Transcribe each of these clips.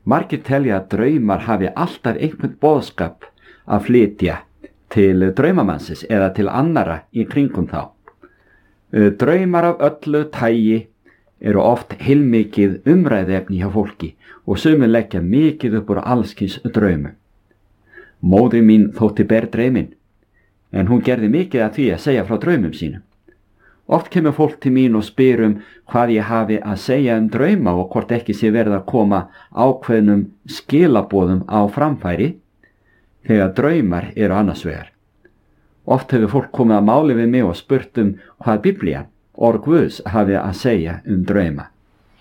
Margir telja að draumar hafi alltaf einhvern boðskap að flytja til draumamannsins eða til annara í kringum þá. Draumar af öllu tagi eru oft heilmikið umræðuefni hjá fólki og sumir leggja mikið upp úr allskins draumum. Móðir mín þótti berdraumin, en hún gerði mikið af því að segja frá draumum sínum. Oft kemur fólk til mín og spyr hvað ég hafi að segja drauma og hvort ekki sé verið að koma ákveðnum skilaboðum á framfæri þegar draumar eru annars vegar. Oft hefur fólk komið að máli við mig og spurt hvað Biblían, orð Guðs, hafi að segja drauma.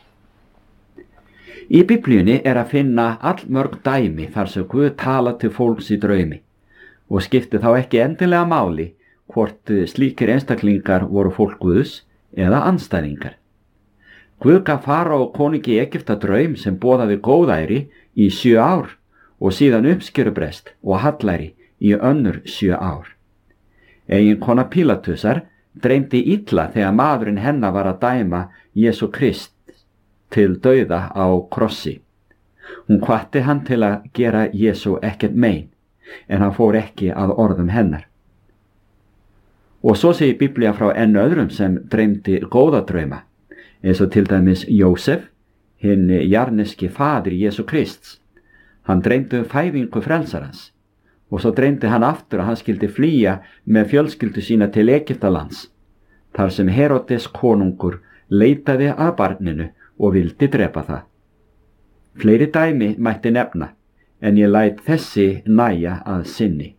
Í Biblíunni er að finna allmörg dæmi þar sem Guð tala til fólks í draumi og skipti þá ekki endilega máli hvort slíkir einstaklingar voru fólk Guðs eða andstæðingar. Guð gaf Faraó konungi Egypta draum sem boðaði góðæri í 7 ár og síðan uppskerubrest og hallæri í önnur 7 ár. Eiginkona Pílatusar dreymdi illa þegar maðurinn hennar var að dæma Jesú Krist til dauða á krossi. Hún hvatti hann til að gera Jesú ekkert mein, en hann fór ekki að orðum hennar. Og svo segir Biblía frá enn öðrum sem dreymdi góða drauma, eins og til dæmis Jósef, hinn jarneski faðir Jesú Krists. Hann dreymdi fæðingu frelsarans og svo dreymdi hann aftur að hann skildi flýja með fjölskyldu sína til Egyptalands, þar sem Herodes konungur leitaði að barninu og vildi drepa það. Fleiri dæmi mætti nefna, en ég læt þessi nægja að sinni.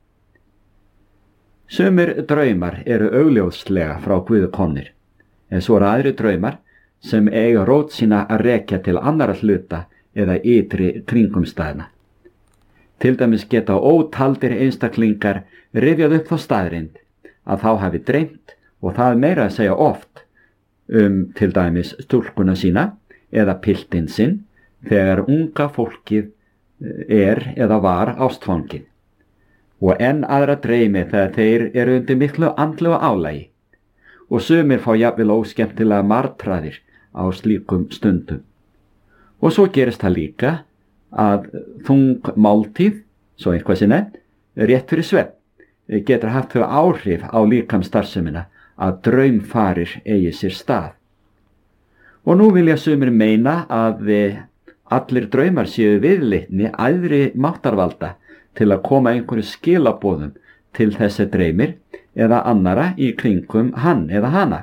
Sumir draumar eru augljóslega frá Guði komnir, en svo eru aðrir draumar sem eiga rót sína að rekja til annarra hluta eða ytri kringumstæðna. Til dæmis geta ótaldir einstaklingar rifjað upp þá staðreind að þá hafi dreymt og það meira að segja oft til dæmis stúlkuna sína eða piltinn sinn þegar unga fólkið er eða var ástfangið. Og enn aðra dreymi þegar þeir eru undir miklu andlegu álagi og sumir fá jafnvel óskemmtilega martraðir á slíkum stundum. Og svo gerist það líka að þung máltíð, svo eitthvað sé nefnt, rétt fyrir svefn getur haft þau áhrif á líkamsstarfsemina að draumfarir eigi sér stað. Og nú vilja sumir meina að allir draumar séu viðleitni æðri máttarvalda til að koma einhverju skilaboðum til þessi dreymir eða annara í kringum hann eða hana.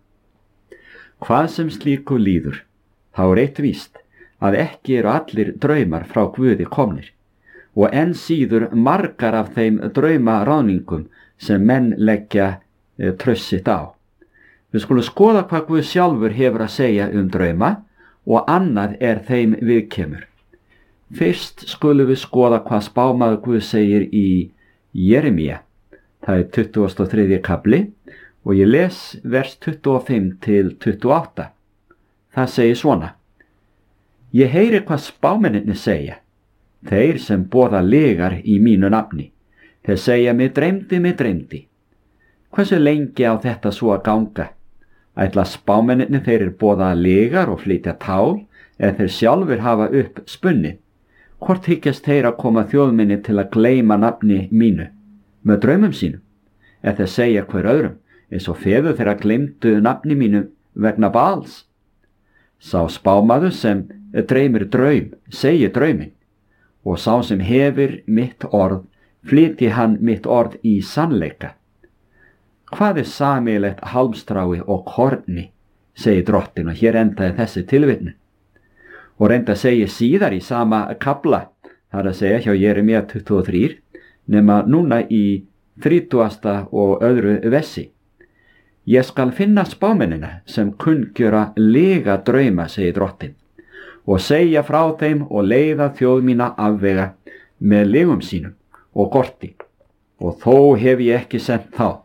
Hvað sem slíku líður, þá er eitt víst að ekki eru allir draumar frá Guði komnir og enn síður margar af þeim draumaráðningum sem menn leggja traust sitt á. Við skulum skoða hvað Guð sjálfur hefur að segja drauma og annað er þeim viðkemur. Fyrst skulum við skoða hvað spámaður Guð segir í Jeremía. Það er 23. kafli og ég les vers 25 til 28. Það segir svona: Ég heyri hvað spámennirnir segja, þeir sem boða lygar í mínu nafni. Þeir segja mig dreymdi. Hversu lengi á þetta svo að ganga? Ætla spámennirnir þeir boða lygar og flytja tál, eða þeir sjálfur hafa upp spunni? Hvort hyggjast þeir að koma þjóðminni til að gleyma nafni mínu með draumum sínum? Eða þeir segja hver öðrum, eins og feður þeirra gleymdu nafni mínu vegna Baals? Sá spámaður sem dreymir draum, segir drauminn, og sá sem hefur mitt orð, flytji hann mitt orð í sannleika. Hvað er sameiginlegt hálmstrái og korni, segir Drottinn, og hér endaði þessi tilvitnun. Og reynda segir síðar í sama kafla, það er að segja hjá Jeremía 23, nema núna í 30. og öðru versi. Ég skal finna spámennina sem kunngjöra lyga drauma, segir Drottinn, og segja frá þeim og leiða þjóð mína afvega með lygum sínum og gorti, og þó hef ég ekki sent þá.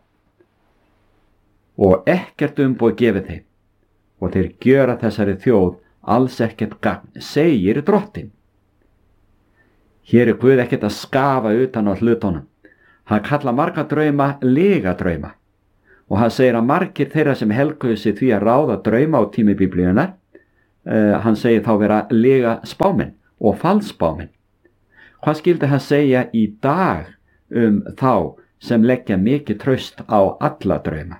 Og ekkert umboð gefið þeim, og þeir gjöra þessari þjóð alls ekkert gagn, segir Drottinn. Hér er Guð ekkert að skafa utan á hlutunum. Hann kalla marga drauma lygadrauma, og hann segir að margir þeirra sem helguðu sig því að ráða drauma á tími Biblíunnar, hann segir þá vera lyga spámenn og falsspámenn. Hvað skyldi hann segja í dag þá sem leggja mikið traust á alla drauma?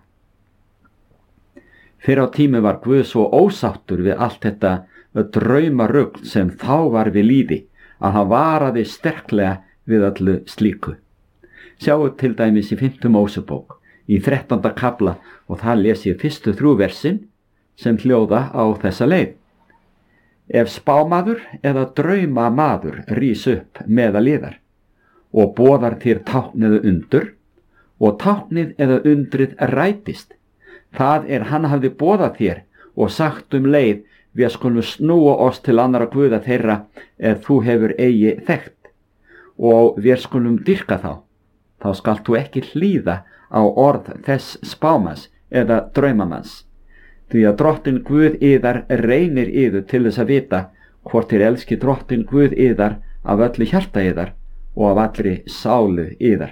Fyrr á tími var Guð svo ósáttur við allt þetta draumarugl sem þá var við lýði að hann varaði sterklega við öllu slíku. Sjáu til dæmis í 5. Mósebók í 13. kafla og það les ég fyrstu 3 versin sem hljóða á þessa leið. Ef spámaður eða draumamaður rís upp meðal yðar og boðar þér táknið undur og táknið eða undrið rætist, það hann hafði boðað þér og sagt leið, við skulum snúa oss til annara guða þeirra þú hefur eigi þekkt og við skulum dyrka þá skalt þú ekki hlýða á orð þess spámanns eða draumamanns, því að Drottinn Guð yðar reynir yður til þess að vita hvort þér elski Drottinn Guð yðar af öllu hjarta yðar og af allri sálu yðar.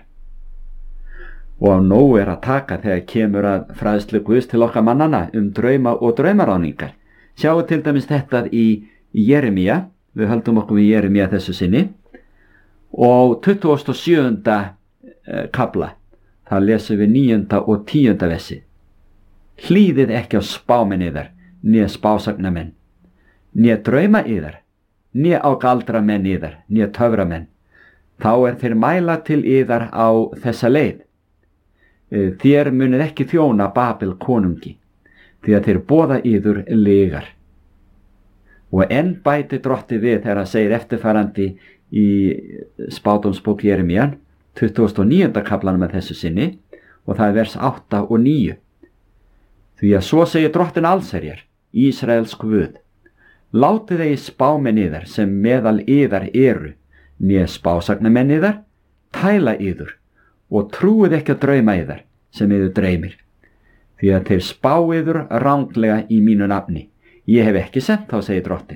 Og nóg að taka þegar kemur að fræðslu Guðs til okkar mannana drauma og draumaráningar. Sjáu til dæmis þetta í Jeremía, við höldum okkur í Jeremía þessu sinni, og 27. kafla, það lesum við 9. og 10. versi. Hlýðið ekki á spámenn yðar, né spásagnamenn, né drauma yðar, né á galdramenn yðar, né töframenn. Þá þeir mæla til yðar á þessa leið. Þér munið ekki þjóna Babel konungi, því að þeir boða yður lygar. Og enn bæti Drottinn við þegar hann segir eftirfarandi í spádómsbók Jeremíu, 29. kaflanum með þessu sinni, og það vers 8 og 9. Því að svo segir Drottinn allsherjar, Ísraels Guð, látið eigi spámenn yðar sem meðal yðar eru, né spásagnamenn yðar, tæla yður, og trúið ekki að drauma yðar sem yður dreymir, því að þeir spá yður ranglega í mínu nafni. Ég hef ekki sent þá, segir Drottinn.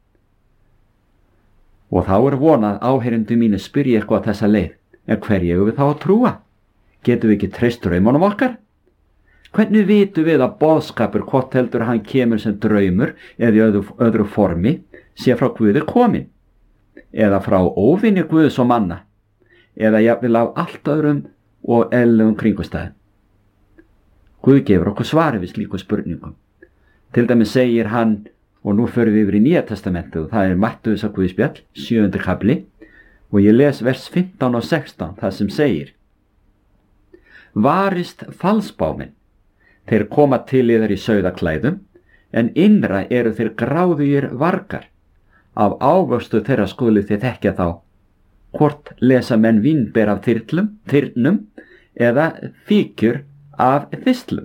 Og þá vonað áheyrendur mínu spyrji eitthvað þessa leið, en hverju eigum við þá að trúa? Getum við ekki treyst draumunum okkar? Hvernig vitum við að boðskapur, hvort heldur hann kemur sem draumur eða í öðru formi, sé frá Guði komin, eða frá óvinni Guðs og manna, eða jafnvel af allt öðrum og eðlilegum kringumstæðum? Guð gefur okkur svari við slíkum spurningum. Til dæmis segir hann, og nú förum við yfir í Nýja testamentið, og það Mattheusar Guðspjall, 7. kafli, og ég les vers 15 og 16, það sem segir: Varist falsspámenn, þeir koma til yðar í sauðaklæðum, en innra eru þeir gráðugir vargar. Af ávöxtu þeirra skuluð þið þekkja þá, hvort lesa menn vínber af þyrnum eða fíkjur af þistlum.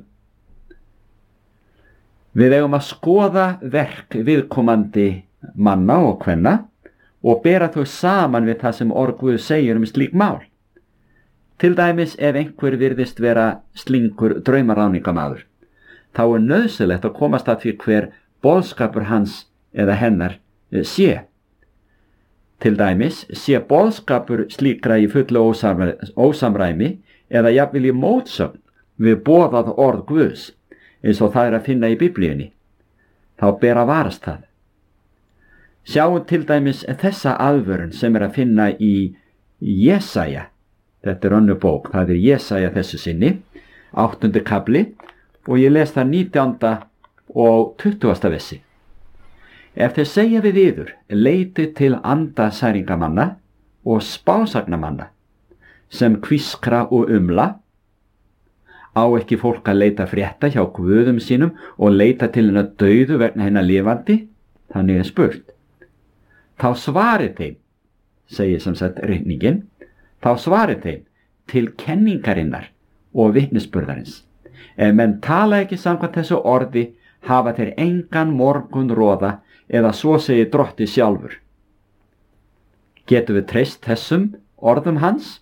Við eigum að skoða verk viðkomandi manna og kvenna og bera þau saman við það sem orð Guðs segir slík mál. Til dæmis ef einhver virðist vera slingur draumaráningamaður, þá nauðsynlegt að komast að því hver boðskapur hans eða hennar sé. Til dæmis sé boðskapur slíkra í fullu ósamræmi eða jafnvel í mótsögn við boðað orð Guðs, eins og það að finna í Biblíunni. Þá ber að varast það. Sjáum til dæmis þessa aðvörun sem að finna í Jesaja. Þetta önnur bók, það Jesaja þessu sinni, 8. kafli, og ég les það 19. og 20. versi. Ef þeir segja við yður, leitið til andasæringamanna og spásagnamanna, sem hvískra og umla, á ekki fólk að leita frétta hjá guðum sínum og leita til hennar dauðu vegna hennar lifandi? Þannig spurt. Þá svarið þeim, segir sem sagt rigningin, þá svarið þeim til kenningarinnar og vitnisburðarins. Ef menn tala ekki samkvæmt þessu orði, hafa þeir engan morgun roða, eða svo segir Drottinn sjálfur. Getum við treyst þessum orðum hans?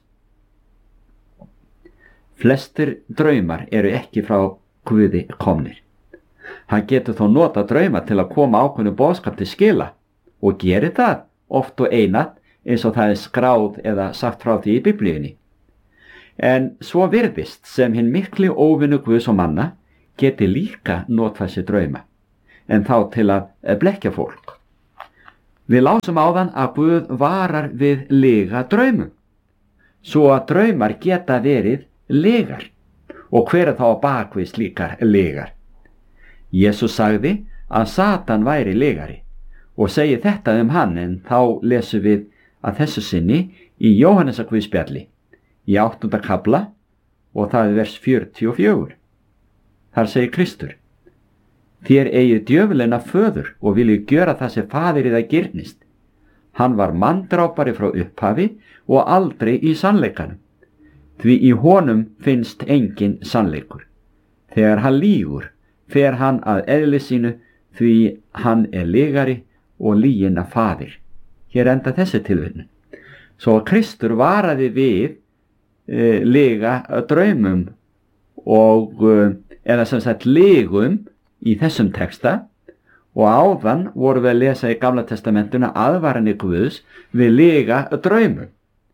Flestir draumar eru ekki frá Guði komnir. Hann getur þó nota drauma til að koma ákveðnu boðskap til skila og gerir það oft og einatt eins og það skráð eða sagt frá því í Biblíunni. En svo virðist sem hinn mikli óvinnu Guðs og manna geti líka notað sér drauma, en þá til að blekkja fólk. Við lásum áðan að Guð varar við lyga draumum, svo að draumar geta verið lygar. Og hver þá á bakvið slíkar lygar? Jesús sagði að Satan væri lygari og segir þetta hann, en þá lesum við að þessu sinni í Jóhannesarguðspjalli í 8. kafla og það vers 44. Þar segir Kristur: Þér eigið djöfulinn að föður og viljið gjöra það sem faðir yðar girnist. Hann var manndrápari frá upphafi og aldrei í sannleikanum, því í honum finnst engin sannleikur. Þegar hann lýgur, fer hann að eðli sínu, því hann lygari og lygina faðir. Hér enda þessi tilvitnun. Svo Kristur varaði við lyga draumum og eða sem sagt lygum í þessum texta, og áðan voru við að lesa í Gamla testamentuna aðvaranir Guðs við lyga draumum.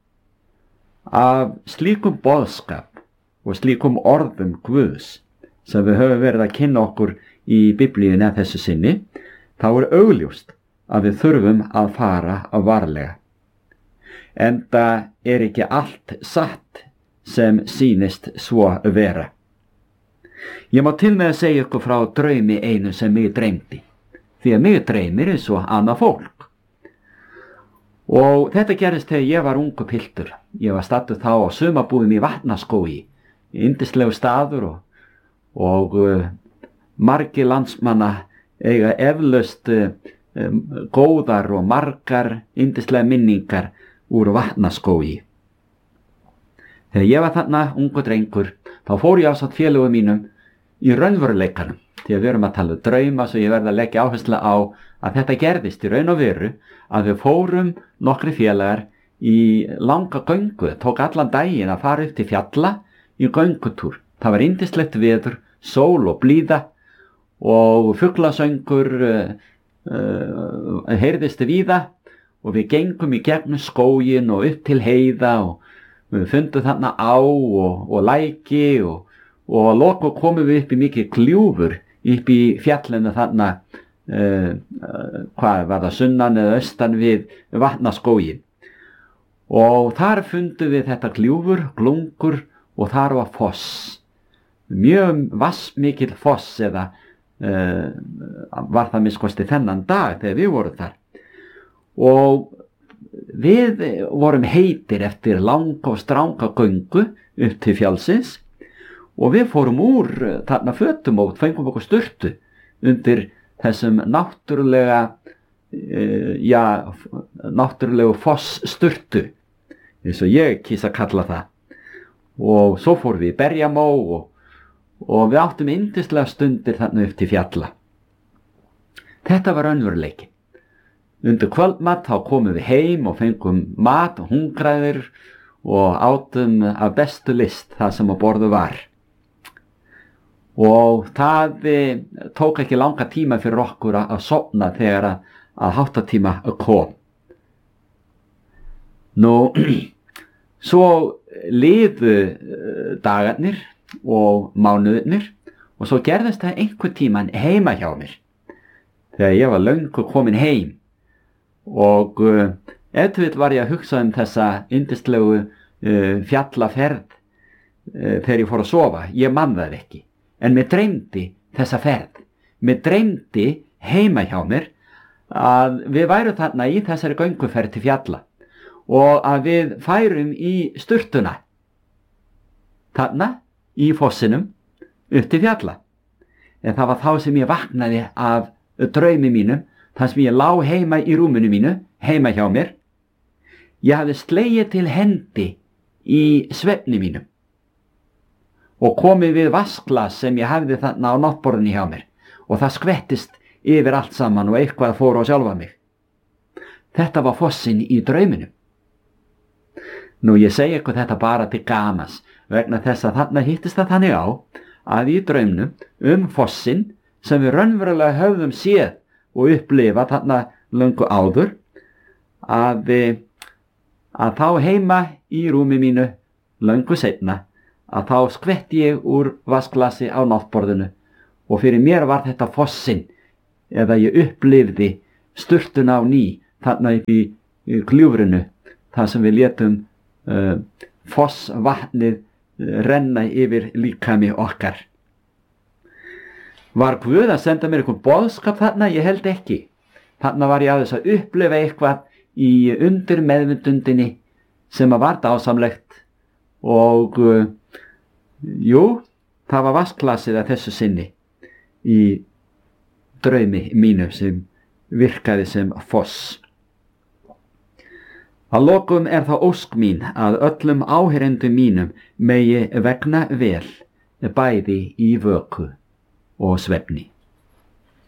Af slíkum boðskap og slíkum orðum Guðs sem við höfum verið að kynna okkur í Biblíunni að þessu sinni, þá augljóst að við þurfum að fara varlega. Enda ekki allt satt sem sýnist svo vera. Ég má til með að segja ykkur frá draumi einu sem mig dreymdi, því að mig dreymir eins og annað fólk. Og þetta gerist þegar ég var ungu piltur. Ég var staddur þá á sumarbúðum í Vatnaskógi, yndislegu staður og margir landsmanna eiga eflaust góðar og margar yndislega minningar úr Vatnaskógi. Þegar ég var þarna ungu drengur, þá fór ég ásamt félögum mínum í raunveruleikanum, því að við erum að tala drauma, svo ég verð að leggja áherslu á að þetta gerðist í raun og veru, að við fórum nokkri félagar í langa göngu, tók allan daginn að fara upp til fjalla í göngutúr. Það var yndislegt veður, sól og blíða og fuglasöngur heyrðist víða, og við gengum í gegnum skóginn og upp til heiða og við fundum þarna á og læki og að lokum komum við upp í mikið gljúfur upp í fjallinu þarna, hvað var það, sunnan eða austan við Vatnaskóginn. Og þar fundum við þetta gljúfur, glungur, og þar var foss. Mjög vassmikill foss, eða var það minnst þennan dag þegar við vorum þar. Og við vorum heitir eftir langa og stranga göngu upp til fjallsins, og við fórum úr þarna fötum og fengum okkur sturtu undir þessum náttúrulegu fosssturtu, eins og ég kýs að kalla það. Og svo fórum við í berjamó og við áttum yndislega stundir þarna upp til fjalla. Þetta var raunveruleiki. Undir kvöldmat þá komum við heim og fengum mat og hungraðir og átum af bestu list það sem á borðu var. Og það tók ekki langa tíma fyrir okkur að sofna þegar að háttatíma kom. Nú, svo liðu dagarnir og mánuðirnir, og svo gerðist það einhver tíman heima hjá mér, þegar ég var löngu komin heim. Og ef til vill var ég að hugsa þessa yndislegu fjallaferð þegar ég fór að sofa. Ég man það ekki. En mér dreymdi þessa ferð. Mér dreymdi heima hjá mér að við værum þarna í þessari gönguferð til fjalla og að við færum í sturtuna þarna í fossinum upp til fjalla. En það var þá sem ég vaknaði af draumi mínum, þar sem ég lá heima í rúminu mínu, heima hjá mér. Ég hafði slegið til hendi í svefni mínum og komið við vasklas sem ég hafði þarna á náttborðinu hjá mér, og það skvettist yfir allt saman og eitthvað fór á sjálfa mig. Þetta var fossin í drauminu. Nú, ég segi ykkur þetta bara til gamans, vegna þess að þarna hittist það þannig á að í draumnum fossin sem við raunverulega höfðum séð og upplifað þarna löngu áður, að þá heima í rúmi mínu löngu seinna, að þá skvetti ég úr vasklasi á náttborðinu, og fyrir mér var þetta fossin, eða ég upplifði sturtuna á ný þarna í gljúfrinu, þar sem við létum fossvatnið renna yfir líkami okkar. Var Guð að senda mér einhvern boðskap þarna? Ég held ekki. Þarna var ég aðeins að upplifa eitthvað í undir meðvitundinni sem var dásamlegt og jú, það var vatnsglasið að þessu sinni í draumi mínu sem virkaði sem foss. Að lokum það ósk mín að öllum áheyrendum mínum megi vegna vel, bæði í vöku og svefni.